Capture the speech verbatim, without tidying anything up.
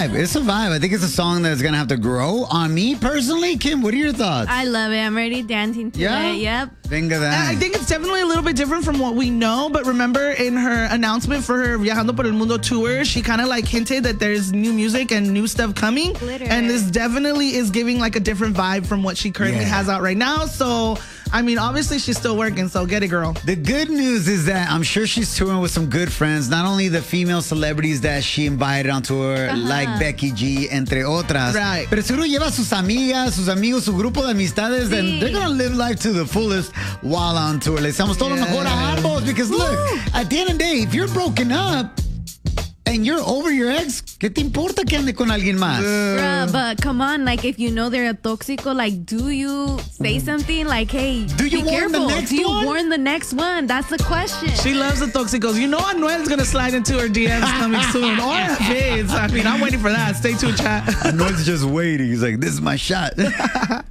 vibe. It's a vibe. I think it's a song that's going to have to grow on me personally. Kim, what are your thoughts? I love it. I'm already dancing to Yeah? it. Yep. Venga de I ahí. think it's definitely a little bit different from what we know, but remember in her announcement for her Viajando por el Mundo tour, she kind of like hinted that there's new music and new stuff coming. Glitter. And this definitely is giving like a different vibe from what she currently Yeah. has out right now. So, I mean, obviously she's still working, so get it, girl. The good news is that I'm sure she's touring with some good friends, not only the female celebrities that she invited on tour, like Becky G, entre otras. Right. Pero seguro lleva sus amigas, sus amigos, su grupo de amistades, Sí. and they're going to live life to the fullest while on tour. Le deseamos todo lo mejor a ambos, because look, at the end of the day, if you're broken up and you're over your ex, ¿qué te importa que ande con alguien más? Bruh, but come on, like if you know they're a toxico, like do you say something like, hey, Do you be warn the careful. next do you one? warn the next one? That's the question. She loves the toxicos. You know Anuel's going to slide into her D Ms coming soon. Or her fades. I mean, I'm waiting for that. Stay tuned, chat. Anuel's just waiting. He's like, this is my shot.